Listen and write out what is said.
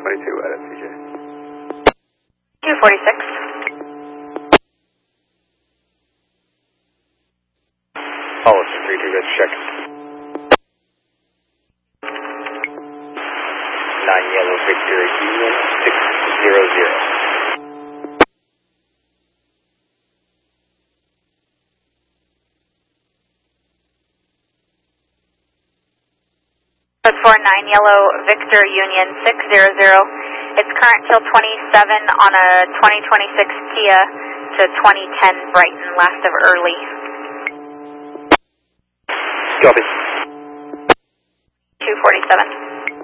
22 at FCJ. 246. Hollis, 32, let's check. 9 Yellow Victor Union 600. Code 49 Yellow Victor Union 600. It's current till 27 on a 2026 Kia to 2010 Brighton, last of early. Copy. 247.